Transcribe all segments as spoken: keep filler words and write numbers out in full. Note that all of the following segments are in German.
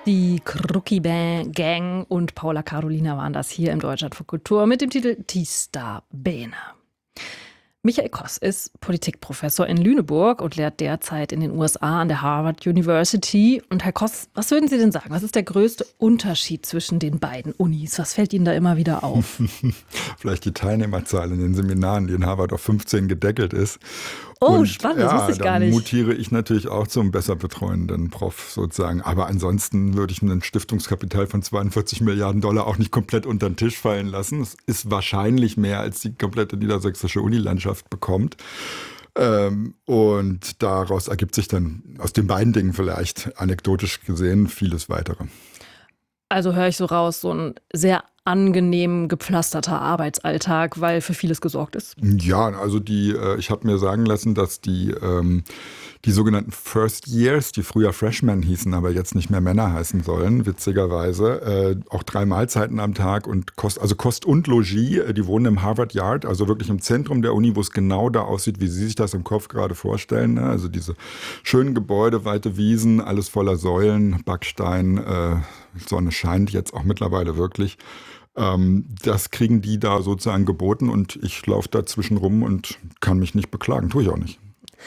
Die Krucki Gang und Paula Carolina waren das hier im Deutschlandfunk Kultur mit dem Titel Tista Bene. Michael Koss ist Politikprofessor in Lüneburg und lehrt derzeit in den U S A an der Harvard University. Und Herr Koss, was würden Sie denn sagen? Was ist der größte Unterschied zwischen den beiden Unis? Was fällt Ihnen da immer wieder auf? Vielleicht die Teilnehmerzahl in den Seminaren, die in Harvard auf fünfzehn gedeckelt ist. Oh, und, spannend, ja, das wusste ich gar nicht. Dann mutiere ich natürlich auch zum besser betreuenden Prof sozusagen. Aber ansonsten würde ich ein Stiftungskapital von zweiundvierzig Milliarden Dollar auch nicht komplett unter den Tisch fallen lassen. Es ist wahrscheinlich mehr, als die komplette niedersächsische Unilandschaft bekommt. Ähm, und daraus ergibt sich dann aus den beiden Dingen vielleicht anekdotisch gesehen vieles Weitere. Also höre ich so raus, so ein sehr angenehm gepflasterter Arbeitsalltag, weil für vieles gesorgt ist? Ja, also die, ich habe mir sagen lassen, dass die, ähm, die sogenannten First Years, die früher Freshmen hießen, aber jetzt nicht mehr Männer heißen sollen, witzigerweise, äh, auch drei Mahlzeiten am Tag und Kost, also Kost und Logis, die wohnen im Harvard Yard, also wirklich im Zentrum der Uni, wo es genau da aussieht, wie Sie sich das im Kopf gerade vorstellen. Ne? Also diese schönen Gebäude, weite Wiesen, alles voller Säulen, Backstein, äh, Sonne scheint jetzt auch mittlerweile wirklich. Ähm, das kriegen die da sozusagen geboten und ich laufe dazwischen rum und kann mich nicht beklagen, tue ich auch nicht.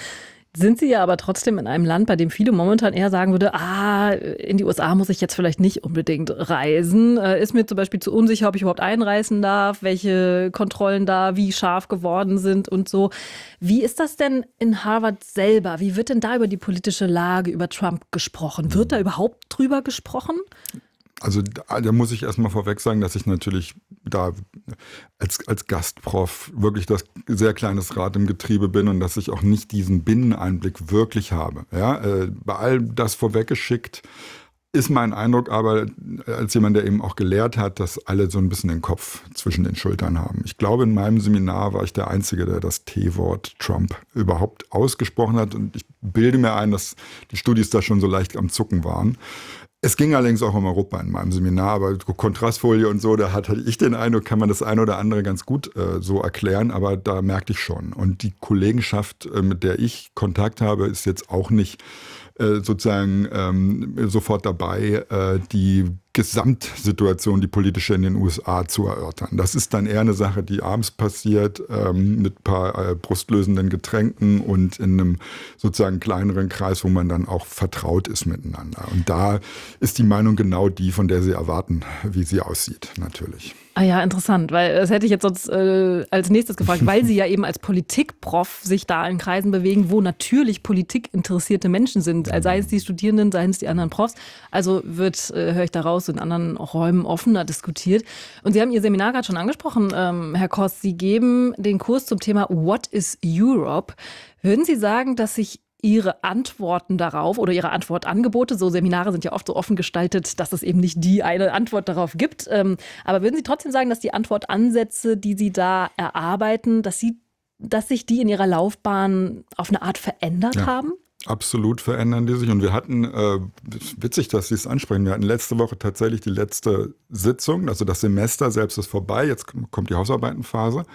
Sind Sie ja aber trotzdem in einem Land, bei dem viele momentan eher sagen würde, ah, in die U S A muss ich jetzt vielleicht nicht unbedingt reisen. Ist mir zum Beispiel zu unsicher, ob ich überhaupt einreisen darf, welche Kontrollen da wie scharf geworden sind und so. Wie ist das denn in Harvard selber? Wie wird denn da über die politische Lage, über Trump gesprochen? Wird da überhaupt drüber gesprochen? Also da, da muss ich erstmal vorweg sagen, dass ich natürlich da als, als Gastprof wirklich das sehr kleines Rad im Getriebe bin und dass ich auch nicht diesen Binneneinblick wirklich habe. Ja, äh, bei all das vorweggeschickt ist mein Eindruck aber, als jemand, der eben auch gelehrt hat, dass alle so ein bisschen den Kopf zwischen den Schultern haben. Ich glaube, in meinem Seminar war ich der Einzige, der das T-Wort Trump überhaupt ausgesprochen hat und ich bilde mir ein, dass die Studis da schon so leicht am Zucken waren. Es ging allerdings auch um Europa in meinem Seminar, aber Kontrastfolie und so, da hatte ich den Eindruck, kann man das eine oder andere ganz gut äh, so erklären, aber da merkte ich schon. Und die Kollegenschaft, äh, mit der ich Kontakt habe, ist jetzt auch nicht äh, sozusagen ähm, sofort dabei, äh, die Gesamtsituation, die politische in den U S A zu erörtern. Das ist dann eher eine Sache, die abends passiert, ähm, mit ein paar äh, brustlösenden Getränken und in einem sozusagen kleineren Kreis, wo man dann auch vertraut ist miteinander. Und da ist die Meinung genau die, von der Sie erwarten, wie sie aussieht, natürlich. Ah ja, interessant, weil das hätte ich jetzt sonst äh, als nächstes gefragt, weil Sie ja eben als Politikprof sich da in Kreisen bewegen, wo natürlich politikinteressierte Menschen sind, also sei es die Studierenden, seien es die anderen Profs. Also wird, äh, höre ich daraus, in anderen Räumen offener diskutiert. Und Sie haben Ihr Seminar gerade schon angesprochen, ähm, Herr Koss, Sie geben den Kurs zum Thema What is Europe? Würden Sie sagen, dass sich Ihre Antworten darauf oder Ihre Antwortangebote, so Seminare sind ja oft so offen gestaltet, dass es eben nicht die eine Antwort darauf gibt. Ähm, aber würden Sie trotzdem sagen, dass die Antwortansätze, die Sie da erarbeiten, dass, Sie, dass sich die in Ihrer Laufbahn auf eine Art verändert Ja. haben? Absolut verändern die sich. Und wir hatten, äh, witzig, dass Sie es ansprechen, wir hatten letzte Woche tatsächlich die letzte Sitzung, also das Semester selbst ist vorbei, jetzt kommt die Hausarbeitenphase.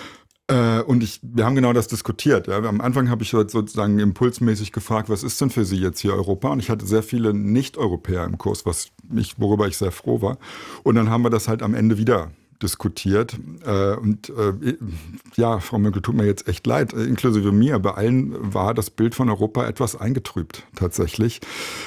Und ich, wir haben genau das diskutiert. Ja. Am Anfang habe ich sozusagen impulsmäßig gefragt, was ist denn für Sie jetzt hier Europa? Und ich hatte sehr viele Nicht-Europäer im Kurs, was ich, worüber ich sehr froh war. Und dann haben wir das halt am Ende wieder diskutiert. Und ja, Frau Münkel, tut mir jetzt echt leid, inklusive mir. Bei allen war das Bild von Europa etwas eingetrübt, tatsächlich.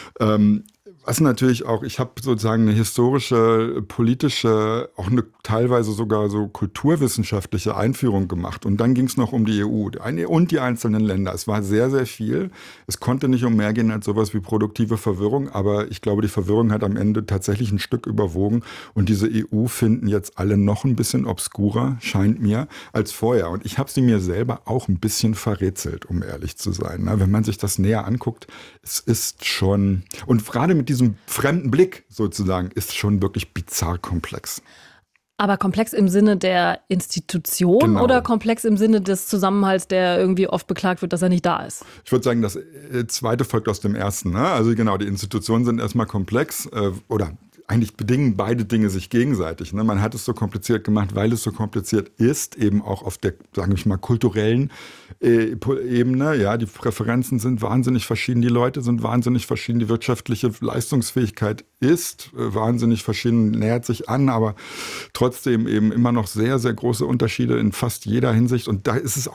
Was natürlich auch, ich habe sozusagen eine historische, politische, auch eine teilweise sogar so kulturwissenschaftliche Einführung gemacht. Und dann ging es noch um die E U und die einzelnen Länder. Es war sehr, sehr viel. Es konnte nicht um mehr gehen als sowas wie produktive Verwirrung. Aber ich glaube, die Verwirrung hat am Ende tatsächlich ein Stück überwogen. Und diese E U finden jetzt alle noch ein bisschen obskurer, scheint mir, als vorher. Und ich habe sie mir selber auch ein bisschen verrätselt, um ehrlich zu sein. Wenn man sich das näher anguckt, es ist schon, und gerade mit diesem fremden Blick sozusagen, ist schon wirklich bizarr komplex. Aber komplex im Sinne der Institution Genau. Oder komplex im Sinne des Zusammenhalts, der irgendwie oft beklagt wird, dass er nicht da ist? Ich würde sagen, das zweite folgt aus dem ersten. Ne? Also genau, die Institutionen sind erstmal komplex äh, oder eigentlich bedingen beide Dinge sich gegenseitig. Ne? Man hat es so kompliziert gemacht, weil es so kompliziert ist, eben auch auf der, sagen wir mal, kulturellen äh, Ebene. Ja, die Präferenzen sind wahnsinnig verschieden, die Leute sind wahnsinnig verschieden, die wirtschaftliche Leistungsfähigkeit ist äh, wahnsinnig verschieden, nähert sich an, aber trotzdem eben immer noch sehr, sehr große Unterschiede in fast jeder Hinsicht. Und da ist es auch